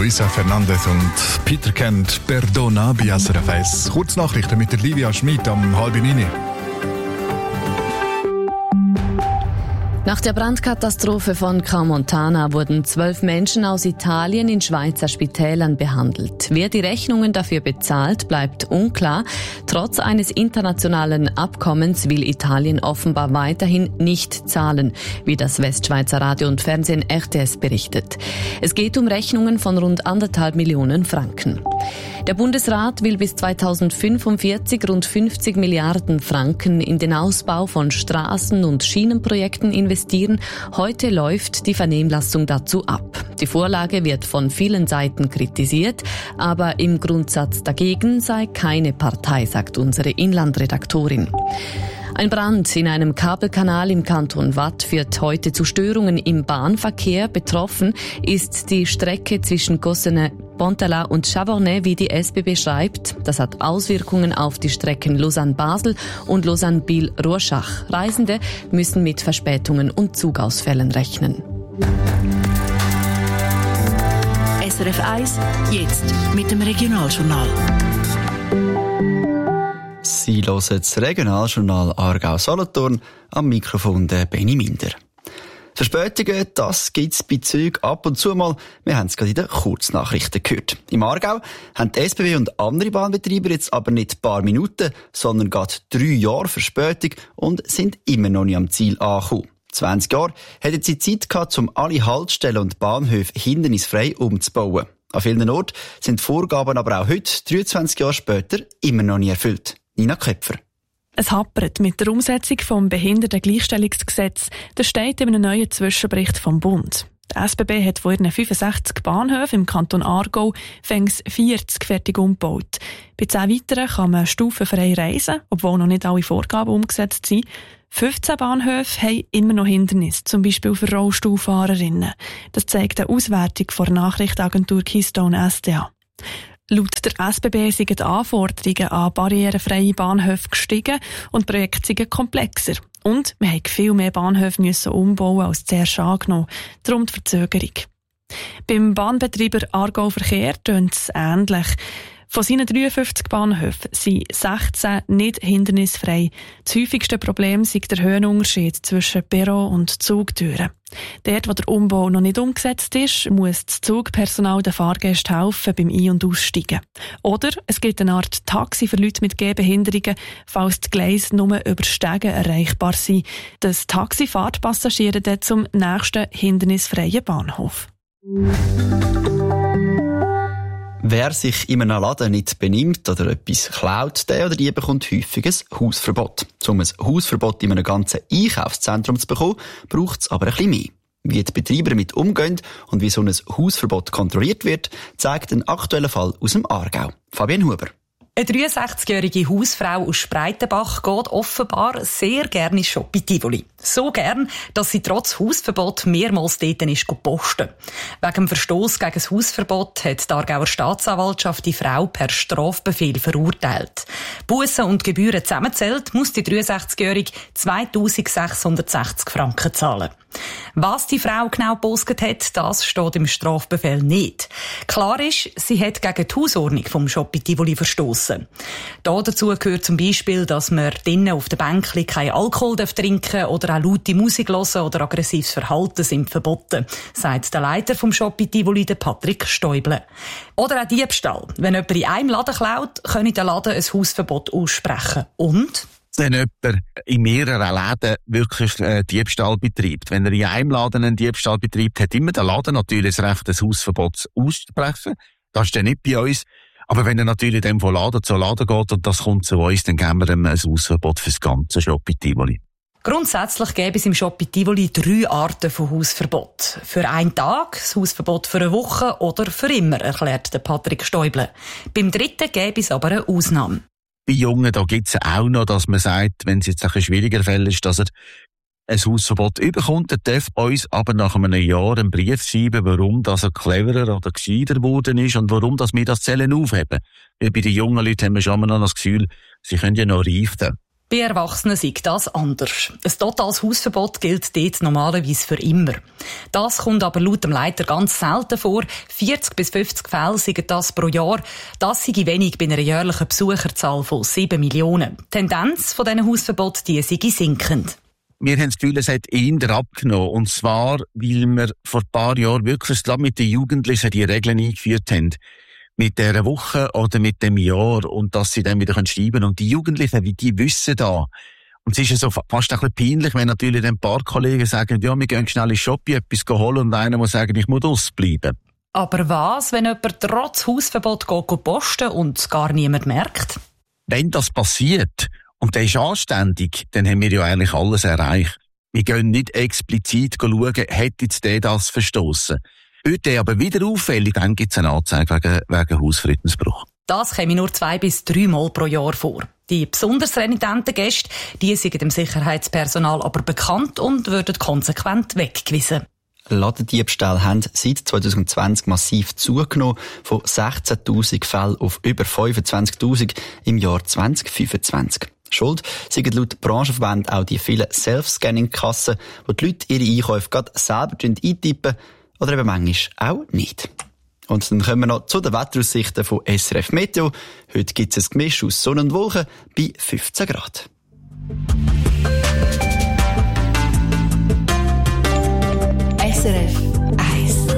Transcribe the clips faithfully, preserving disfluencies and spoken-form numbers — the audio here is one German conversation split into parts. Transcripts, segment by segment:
Luisa Fernandez und Peter Kent, Perdona, bei S R F eins. Kurznachrichten mit der Livia Schmid am halb neun. Nach der Brandkatastrophe von Crans-Montana wurden zwölf Menschen aus Italien in Schweizer Spitälern behandelt. Wer die Rechnungen dafür bezahlt, bleibt unklar. Trotz eines internationalen Abkommens will Italien offenbar weiterhin nicht zahlen, wie das Westschweizer Radio und Fernsehen R T S berichtet. Es geht um Rechnungen von rund anderthalb Millionen Franken. Der Bundesrat will bis zweitausendfünfundvierzig rund fünfzig Milliarden Franken in den Ausbau von Straßen- und Schienenprojekten investieren. Heute läuft die Vernehmlassung dazu ab. Die Vorlage wird von vielen Seiten kritisiert, aber im Grundsatz dagegen sei keine Partei, sagt unsere Inlandredaktorin. Ein Brand in einem Kabelkanal im Kanton Waadt führt heute zu Störungen im Bahnverkehr. Betroffen ist die Strecke zwischen Gossenay-Pontala und Chavornay, wie die S B B schreibt. Das hat Auswirkungen auf die Strecken Lausanne-Basel und Lausanne-Biel-Rorschach. Reisende müssen mit Verspätungen und Zugausfällen rechnen. S R F eins, jetzt mit dem Regionaljournal. Sie hören das Regionaljournal Aargau-Solothurn, am Mikrofon der Benny Minder. Verspätungen, das gibt es bei Zügen ab und zu mal. Wir haben es gerade in den Kurznachrichten gehört. Im Aargau haben die S B B und andere Bahnbetreiber jetzt aber nicht ein paar Minuten, sondern gerade drei Jahre Verspätung und sind immer noch nicht am Ziel angekommen. zwanzig Jahre hätten sie Zeit gehabt, um alle Haltestellen und Bahnhöfe hindernisfrei umzubauen. An vielen Orten sind die Vorgaben aber auch heute, dreiundzwanzig Jahre später, immer noch nicht erfüllt. Nina Köpfer. Es hapert mit der Umsetzung des Behindertengleichstellungsgesetzes. Das steht in einem neuen Zwischenbericht vom Bund. Die S B B hat von ihren fünfundsechzig Bahnhöfen im Kanton Aargau fängs vierzig fertig umgebaut. Bei zehn weiteren kann man stufenfrei reisen, obwohl noch nicht alle Vorgaben umgesetzt sind. fünfzehn Bahnhöfe haben immer noch Hindernisse, zum Beispiel für Rollstuhlfahrerinnen. Das zeigt eine Auswertung von der Nachrichtenagentur Keystone S D A. Laut der S B B sind die Anforderungen an barrierefreie Bahnhöfe gestiegen und die Projekte sind komplexer. Und wir mussten viel mehr Bahnhöfe müssen umbauen als zuerst angenommen. Darum die Verzögerung. Beim Bahnbetreiber Aargau Verkehr tönt es ähnlich. Von seinen dreiundfünfzig Bahnhöfen sind sechzehn nicht hindernisfrei. Das häufigste Problem ist der Höhenunterschied zwischen Perron und Zugtüren. Dort, wo der Umbau noch nicht umgesetzt ist, muss das Zugpersonal den Fahrgästen helfen beim Ein- und Aussteigen. Oder es gibt eine Art Taxi für Leute mit Gehbehinderungen, falls die Gleise nur über Stegen erreichbar sind. Das Taxi fährt Passagiere dann zum nächsten hindernisfreien Bahnhof. Wer sich in einem Laden nicht benimmt oder etwas klaut, der oder die bekommt häufig ein Hausverbot. Um ein Hausverbot in einem ganzen Einkaufszentrum zu bekommen, braucht es aber ein bisschen mehr. Wie die Betreiber damit umgehen und wie so ein Hausverbot kontrolliert wird, zeigt ein aktueller Fall aus dem Aargau. Fabian Huber. Eine dreiundsechzigjährige Hausfrau aus Spreitenbach geht offenbar sehr gerne shoppen in Tivoli. So gern, dass sie trotz Hausverbot mehrmals dort ist posten. Wegen dem Verstoß gegen das Hausverbot hat die Aargauer Staatsanwaltschaft die Frau per Strafbefehl verurteilt. Bussen und Gebühren zusammenzählt, muss die dreiundsechzigjährige zweitausendsechshundertsechzig Franken zahlen. Was die Frau genau gepostet hat, das steht im Strafbefehl nicht. Klar ist, sie hat gegen die Hausordnung vom Shop in Tivoli verstossen. Da dazu gehört zum Beispiel, dass man drinnen auf der Bänkli keinen Alkohol trinken darf oder auch laute Musik hören oder aggressives Verhalten sind verboten, sagt der Leiter vom Shop in Tivoli, Patrick Stäuble. Oder auch Diebstahl. Wenn jemand in einem Laden klaut, kann der Laden ein Hausverbot aussprechen. Und wenn jemand in mehreren Läden wirklich äh, Diebstahl betreibt. Wenn er in einem Laden einen Diebstahl betreibt, hat immer der Laden natürlich das Recht, ein Hausverbot auszusprechen. Das ist dann nicht bei uns. Aber wenn er natürlich dann von Laden zu Laden geht und das kommt zu uns, dann geben wir ihm ein Hausverbot für das ganze Shop in Tivoli. Grundsätzlich gäbe es im Shop in Tivoli drei Arten von Hausverbot. Für einen Tag, das Hausverbot für eine Woche oder für immer, erklärt der Patrick Stäuble. Beim dritten gäbe es aber eine Ausnahme. Bei Jungen, da gibt es auch noch, dass man sagt, wenn es jetzt ein schwieriger Fall ist, dass er ein Hausverbot überkommt, er darf uns aber nach einem Jahr einen Brief schreiben, warum dass er cleverer oder gescheiter geworden ist und warum dass wir das Zellen aufheben. Weil bei den jungen Leuten haben wir schon immer noch das Gefühl, sie können ja noch reifen. Bei Erwachsenen sei das anders. Ein totales Hausverbot gilt dort normalerweise für immer. Das kommt aber laut dem Leiter ganz selten vor. vierzig bis fünfzig Fälle sind das pro Jahr. Das sei wenig bei einer jährlichen Besucherzahl von sieben Millionen. Die Tendenz von diesen Hausverboten die sei sinkend. Wir haben das Gefühl, es hat eher abgenommen. Und zwar, weil wir vor ein paar Jahren wirklich mit den Jugendlichen die Regeln eingeführt haben. Mit dieser Woche oder mit dem Jahr. Und dass sie dann wieder schreiben können. Und die Jugendlichen, die wissen da. Und es ist ja so fast ein bisschen peinlich, wenn natürlich ein paar Kollegen sagen, ja, wir gehen schnell in den Shop etwas holen und einer muss sagen, ich muss ausbleiben. Aber was, wenn jemand trotz Hausverbot geht posten und es gar niemand merkt? Wenn das passiert, und der ist anständig, dann haben wir ja eigentlich alles erreicht. Wir gehen nicht explizit schauen, hätte jetzt der das verstoßen. Wird der aber wieder auffällig, dann gibt es eine Anzeige wegen, wegen Hausfriedensbruch. Das käme nur zwei bis drei Mal pro Jahr vor. Die besonders renitenten Gäste, die sind dem Sicherheitspersonal aber bekannt und würden konsequent weggewiesen. Ladendiebstähle haben seit zwanzig zwanzig massiv zugenommen, von sechzehntausend Fällen auf über fünfundzwanzigtausend im Jahr zwanzig fünfundzwanzig. Schuld sind laut Branchenverband auch die vielen Self-Scanning-Kassen, wo die Leute ihre Einkäufe gerade selber eintippen oder eben manchmal auch nicht. Und dann kommen wir noch zu den Wetteraussichten von S R F Meteo. Heute gibt es ein Gemisch aus Sonne und Wolken bei fünfzehn Grad. S R F eins.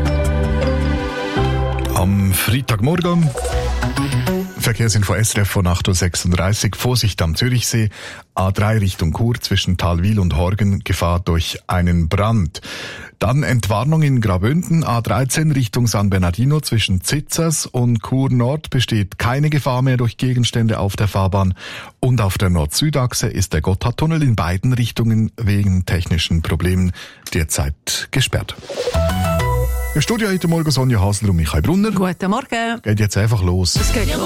Am Freitagmorgen Verkehrsinfo S R F von acht Uhr sechsunddreißig. Vorsicht am Zürichsee. A drei Richtung Chur zwischen Talwil und Horgen. Gefahr durch einen Brand. Dann Entwarnung in Graubünden. A dreizehn Richtung San Bernardino zwischen Zitzers und Chur Nord besteht keine Gefahr mehr durch Gegenstände auf der Fahrbahn. Und auf der Nord-Süd-Achse ist der Gotthardtunnel in beiden Richtungen wegen technischen Problemen derzeit gesperrt. Im Studio heute Morgen Sonja Hasler und Michael Brunner. Guten Morgen. Geht jetzt einfach los. Es geht los.